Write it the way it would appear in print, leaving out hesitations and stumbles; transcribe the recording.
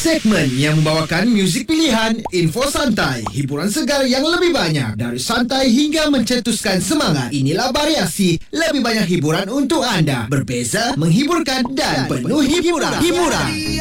Segmen yang membawakan muzik pilihan, info santai, hiburan segar yang lebih banyak, dari santai hingga mencetuskan semangat. Inilah Variasi, lebih banyak hiburan untuk anda. Berbeza, menghiburkan dan penuh hiburan.